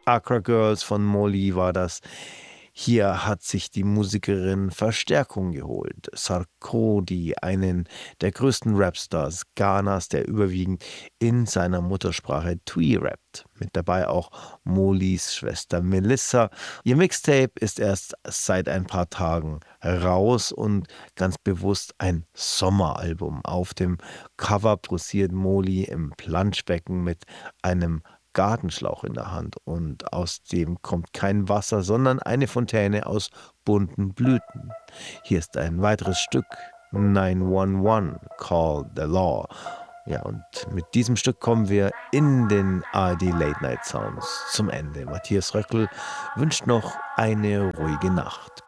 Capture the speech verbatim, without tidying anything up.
Accra Girls von Molly war das. Hier hat sich die Musikerin Verstärkung geholt. Sarkodie, einen der größten Rapstars Ghanas, der überwiegend in seiner Muttersprache Twi rappt. Mit dabei auch Mollys Schwester Melissa. Ihr Mixtape ist erst seit ein paar Tagen raus und ganz bewusst ein Sommeralbum. Auf dem Cover posiert Molly im Planschbecken mit einem Gartenschlauch in der Hand und aus dem kommt kein Wasser, sondern eine Fontäne aus bunten Blüten. Hier ist ein weiteres Stück, neun eins eins, Call the Law. Ja, und mit diesem Stück kommen wir in den A R D Late Night Sounds zum Ende. Matthias Röckl wünscht noch eine ruhige Nacht.